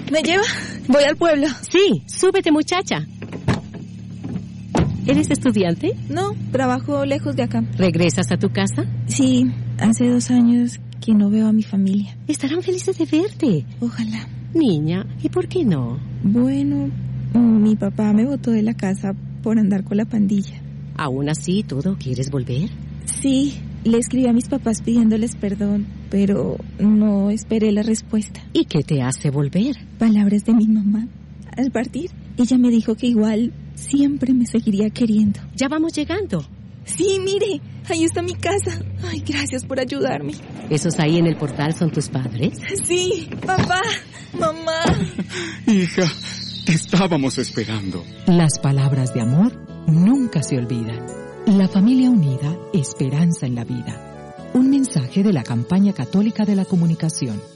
¿Me lleva? Voy al pueblo. Sí, súbete, muchacha. ¿Eres estudiante? No, trabajo lejos de acá. ¿Regresas a tu casa? Sí, hace 2 años que no veo a mi familia. Estarán felices de verte. Ojalá. Niña, ¿y por qué no? Bueno, mi papá me botó de la casa por andar con la pandilla. ¿Aún así todo quieres volver? Sí, le escribí a mis papás pidiéndoles perdón, pero no esperé la respuesta. ¿Y qué te hace volver? Palabras de mi mamá. Al partir, ella me dijo que igual siempre me seguiría queriendo. Ya vamos llegando. Sí, mire, ahí está mi casa. Ay, gracias por ayudarme. ¿Esos ahí en el portal son tus padres? Sí, papá, mamá. Hija, te estábamos esperando. Las palabras de amor nunca se olvidan. La familia unida, esperanza en la vida. Un mensaje de la Campaña Católica de la Comunicación.